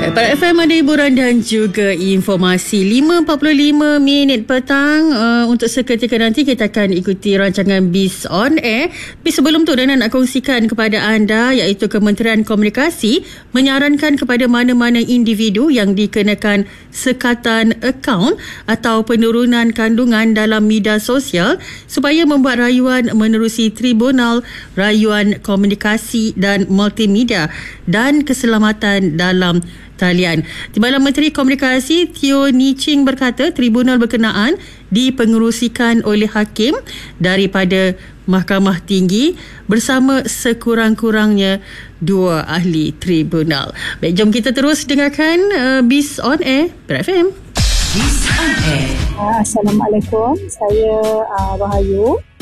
Para FM ada hiburan dan juga informasi. 5.45 petang. Untuk seketika nanti kita akan ikuti rancangan Biz On Air. Tapi sebelum tu Dana nak kongsikan kepada anda iaitu Kementerian Komunikasi menyarankan kepada mana-mana individu yang dikenakan sekatan akaun atau penurunan kandungan dalam media sosial supaya membuat rayuan menerusi Tribunal Rayuan Komunikasi dan Multimedia dan Keselamatan dalam Talian. Timbalan Menteri Komunikasi Teo Ni Ching berkata tribunal berkenaan dipengerusikan oleh hakim daripada Mahkamah Tinggi bersama sekurang-kurangnya 2 ahli tribunal. Baik, jom kita terus dengarkan Biz On Air BRFM. Biz On Air. Assalamualaikum, saya Rahayu.